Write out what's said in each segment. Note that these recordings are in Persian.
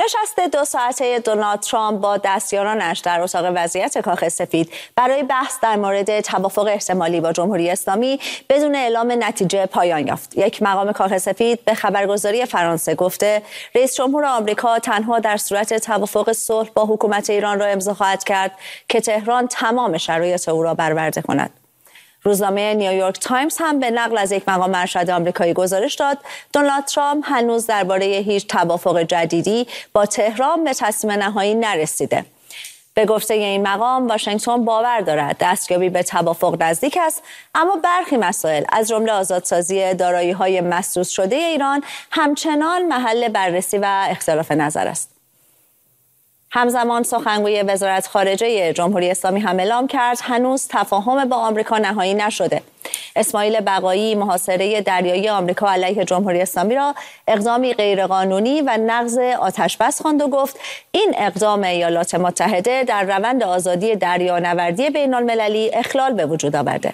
نشست 2 ساعته دونالد ترامپ با دستیارانش در اتاق وضعیت کاخ سفید برای بحث در مورد توافق احتمالی با جمهوری اسلامی بدون اعلام نتیجه پایان یافت. یک مقام کاخ سفید به خبرگزاری فرانسه گفته رئیس جمهور آمریکا تنها در صورت توافق صلح با حکومت ایران را امضا خواهد کرد که تهران تمام شرایط او را برآورده کند. روزنامه نیویورک تایمز هم به نقل از یک مقام ارشد آمریکایی گزارش داد دونالد ترامپ هنوز درباره هیچ توافق جدیدی با تهران به تصمیم نهایی نرسیده. به گفته این مقام واشنگتن باور دارد دستیابی به توافق نزدیک است، اما برخی مسائل از جمله آزادسازی دارایی‌های مسدود شده ایران همچنان محل بررسی و اختلاف نظر است. همزمان سخنگوی وزارت خارجه جمهوری اسلامی هم اعلام کرد هنوز تفاهم با آمریکا نهایی نشده. اسماعیل بقایی محاصره دریایی آمریکا علیه جمهوری اسلامی را اقدامی غیرقانونی و نقض آتشبس خواند و گفت این اقدام ایالات متحده در روند آزادی دریانوردی بین‌المللی اخلال به وجود آورده.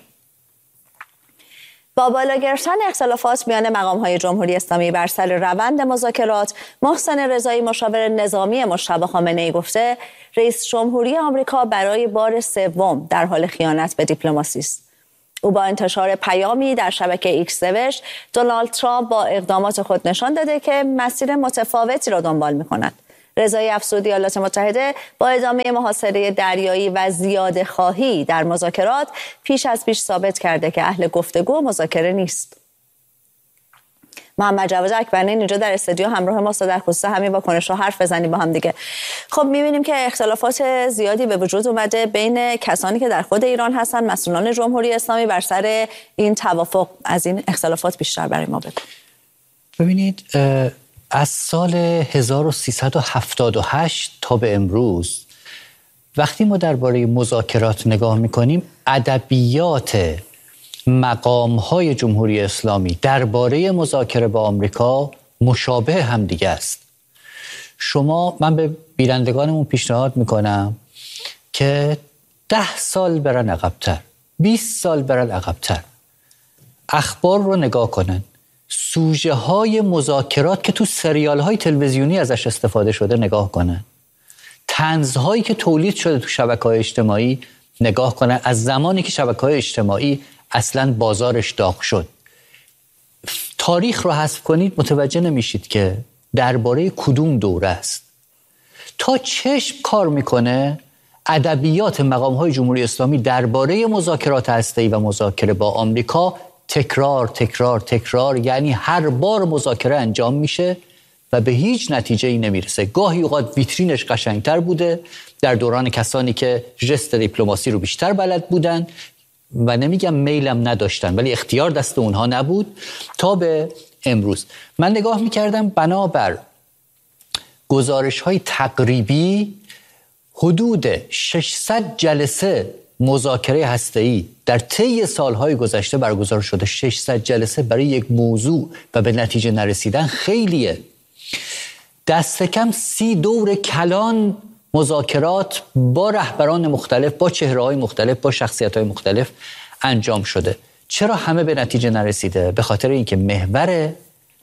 با بالا گرفتن اختلافات میان مقام‌های جمهوری اسلامی بر سر روند مذاکرات، محسن رضایی مشاور نظامی مجتبی خامنه‌ای گفته رئیس جمهوری آمریکا برای بار سوم در حال خیانت به دیپلماسی است. او با انتشار پیامی در شبکه ایکس نوشت دونالد ترامپ با اقدامات خود نشان داده که مسیر متفاوتی را دنبال می‌کند. رضایی افزود ایالات متحده با ادامه محاصره دریایی و زیاده خواهی در مذاکرات پیش ثابت کرده که اهل گفتگو مذاکره نیست. محمد جواد اکبرنین اینجا در استودیو همراه ما در خصوص همین واکنش‌ها حرف بزنیم با هم دیگه. خب می‌بینیم که اختلافات زیادی به وجود اومده بین کسانی که در خود ایران هستن، مسئولان جمهوری اسلامی بر سر این توافق. از این اختلافات بیشتر برای ما بگو. ببینید از سال 1378 تا به امروز وقتی ما درباره مذاکرات نگاه می‌کنیم ادبیات مقام‌های جمهوری اسلامی درباره مذاکره با آمریکا مشابه هم دیگه است. من به بینندگانمون پیشنهاد میکنم که 10 سال برن عقب‌تر، 20 سال برن عقب‌تر، اخبار رو نگاه کنن، سوژه های مذاکرات که تو سریال های تلویزیونی ازش استفاده شده نگاه کنن، طنزهایی که تولید شده تو شبکه‌های اجتماعی نگاه کنن، از زمانی که شبکه‌های اجتماعی اصلاً بازارش داغ شد. تاریخ رو حذف کنید متوجه نمیشید که درباره کدوم دوره است. تا چشم کار میکنه ادبیات مقام‌های جمهوری اسلامی درباره مذاکرات هسته‌ای و مذاکره با آمریکا تکرار تکرار تکرار، یعنی هر بار مذاکره انجام میشه و به هیچ نتیجه‌ای نمیرسه. گاهی اوقات ویترینش قشنگتر بوده در دوران کسانی که ژست دیپلماسی رو بیشتر بلد بودن و نمیگم میلم نداشتن ولی اختیار دست اونها نبود، تا به امروز. من نگاه میکردم بنابر گزارش‌های تقریبی حدود 600 جلسه مذاکره هسته‌ای در طی سالهای گذشته برگزار شده. 600 جلسه برای یک موضوع و به نتیجه نرسیدن خیلیه. دست کم 30 دور کلان مذاکرات با رهبران مختلف، با چهره‌های مختلف، با شخصیت‌های مختلف انجام شده. چرا همه به نتیجه نرسیده؟ به خاطر اینکه محور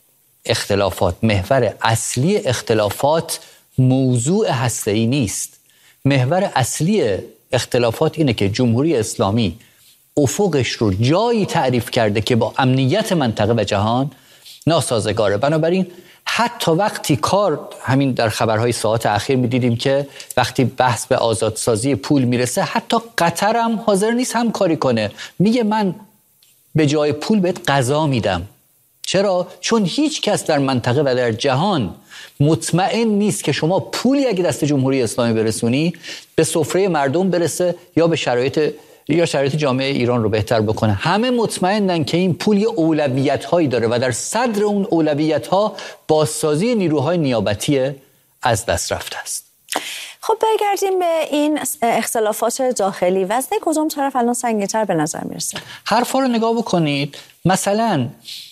اصلی اختلافات موضوع هسته‌ای نیست. محور اصلی اختلافات اینه که جمهوری اسلامی افقش رو جایی تعریف کرده که با امنیت منطقه و جهان ناسازگاره. بنابراین حتی وقتی همین در خبرهای ساعات اخیر می‌دیدیم که وقتی بحث به آزادسازی پول میرسه حتی قطر هم حاضر نیست همکاری کنه. میگه من به جای پول بهت غذا میدم. چرا؟ چون هیچ کس در منطقه و در جهان مطمئن نیست که شما پولی اگه دست جمهوری اسلامی برسونی به سفره مردم برسه یا شرایط جامعه ایران رو بهتر بکنه. همه مطمئنن که این پول یه اولویت‌هایی داره و در صدر اون اولویت‌ها بازسازی نیروهای نیابتی از دست رفته است. خب برگردیم به این اختلافات داخلی. وزن کدوم طرف الان سنگین‌تر به نظر میرسه؟ حرفا رو نگاه بکنید. مثلا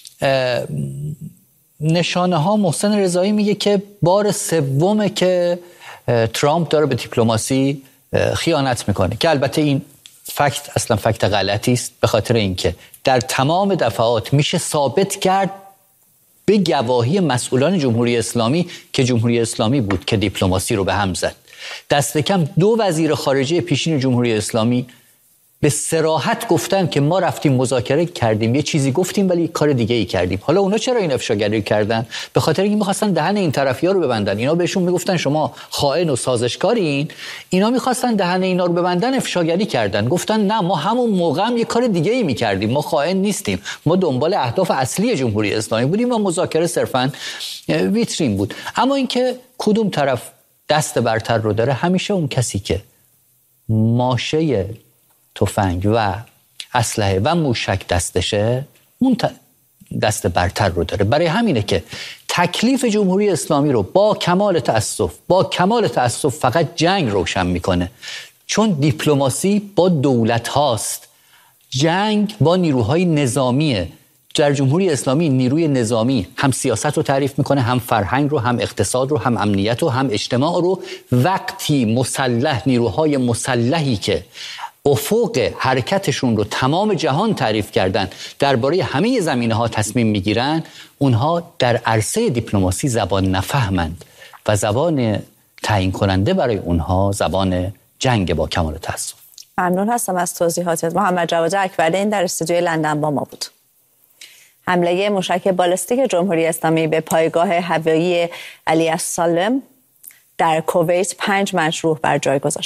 نشانه ها محسن رضایی میگه که بار سومه که ترامپ داره به دیپلماسی خیانت میکنه، که البته این فکت اصلا فکت غلطی است، به خاطر اینکه در تمام دفعات میشه ثابت کرد به گواهی مسئولان جمهوری اسلامی که جمهوری اسلامی بود که دیپلماسی رو به هم زد. دست کم 2 وزیر خارجه پیشین جمهوری اسلامی به صراحت گفتن که ما رفتیم مذاکره کردیم، یه چیزی گفتیم ولی کار دیگه ای کردیم. حالا اونا چرا این افشاگری کردن؟ به خاطر اینکه می‌خواستن دهن این طرفی‌ها رو ببندن. اینا بهشون میگفتن شما خائن و سازشکارین، اینا می‌خواستن دهن اینا رو ببندن، افشاگری کردن. گفتن نه، ما همون موقع هم یه کار دیگه ای می‌کردیم، ما خائن نیستیم، ما دنبال اهداف اصلی جمهوری اسلامی بودیم و مذاکره صرفاً ویترین بود. اما اینکه کدوم طرف دست برتر رو داره، همیشه اون کسی که ماشه تفنگ و اسلحه و موشک دستشه اون دست برتر رو داره. برای همینه که تکلیف جمهوری اسلامی رو با کمال تأسف فقط جنگ روشن میکنه، چون دیپلماسی با دولت هاست، جنگ با نیروهای نظامیه. در جمهوری اسلامی نیروی نظامی هم سیاست رو تعریف میکنه، هم فرهنگ رو، هم اقتصاد رو، هم امنیت رو، هم اجتماع رو. وقتی نیروهای مسلحی که افق حرکتشون رو تمام جهان تعریف کردن درباره همه زمینه‌ها تصمیم میگیرن، اونها در عرصه دیپلماسی زبان نفهمند و زبان تعیین کننده برای اونها زبان جنگ. با کمال تأسف. ممنون هستم از توضیحاتت. محمد جواد اکبرین در استودیوی لندن با ما بود. حمله موشک بالستیک جمهوری اسلامی به پایگاه هوایی علی السالم در کویت 5 مجروح بر جای گذاشت.